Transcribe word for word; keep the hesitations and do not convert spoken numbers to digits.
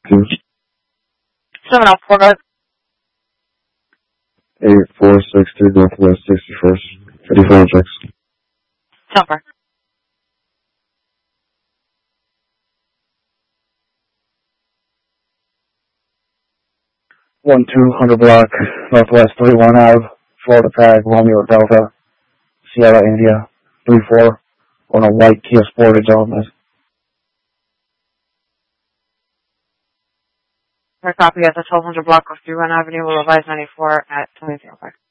seven oh four, eight four six three Northwest sixty-first, fifty-four six. Jumper. one two hundred block, Northwest thirty-one Ave, Florida tag, Romeo Delta, Sierra India, three four, on a white Kia Sportage element. For a copy at the twelve hundred block of three one Avenue, will revise ninety-four at twenty oh five.